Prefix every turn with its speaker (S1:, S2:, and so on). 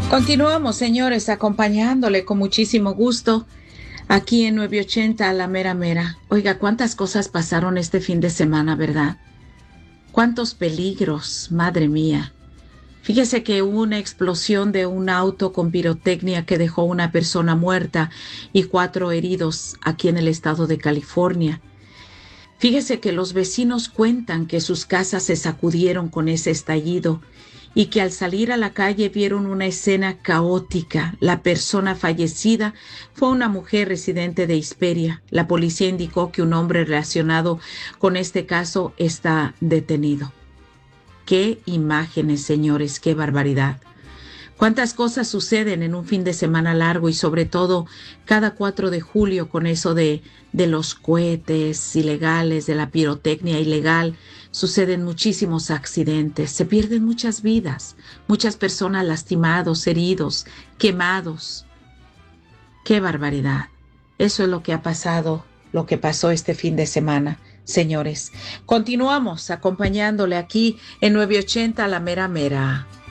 S1: Continuamos, señores, acompañándole con muchísimo gusto aquí en 980 a la mera mera. Oiga, cuántas cosas pasaron este fin de semana, ¿verdad? Cuántos peligros, madre mía. Fíjese que hubo una explosión de un auto con pirotecnia que dejó una persona muerta y 4 heridos aquí en el estado de California. Fíjese que los vecinos cuentan que sus casas se sacudieron con ese estallido y que al salir a la calle vieron una escena caótica. La persona fallecida fue una mujer residente de Hesperia. La policía indicó que un hombre relacionado con este caso está detenido. Qué imágenes, señores, qué barbaridad. Cuántas cosas suceden en un fin de semana largo y sobre todo cada 4 de julio con eso de los cohetes ilegales, de la pirotecnia ilegal. Suceden muchísimos accidentes, se pierden muchas vidas, muchas personas lastimados, heridos, quemados. ¡Qué barbaridad! Eso es lo que ha pasado, lo que pasó este fin de semana, señores. Continuamos acompañándole aquí en 980 La Mera Mera.